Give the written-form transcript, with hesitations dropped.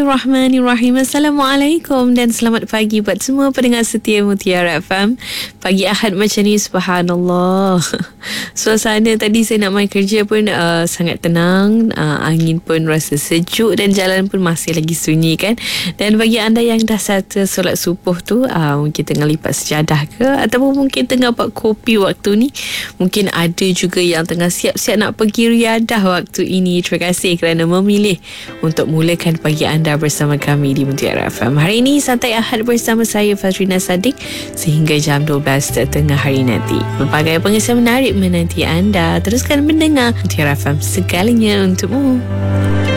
Bismillahirrahmanirrahim. Assalamualaikum dan selamat pagi buat semua pendengar setia Mutiara FM. Pagi Ahad macam ni, subhanallah. Suasana tadi saya nak main kerja pun sangat tenang, angin pun rasa sejuk dan jalan pun masih lagi sunyi kan. Dan bagi anda yang dah settle solat subuh tu, mungkin tengah lipat sejadah ke, ataupun mungkin tengah buat kopi waktu ni, mungkin ada juga yang tengah siap-siap nak pergi riadah waktu ini. Terima kasih kerana memilih untuk mulakan pagi anda bersama kami di Mutiara FM. Hari ini Santai Ahad bersama saya Fazrina Sadiq sehingga jam 12.30 hari nanti. Berbagai pengisian menarik menanti anda. Teruskan mendengar Mutiara FM, segalanya untukmu.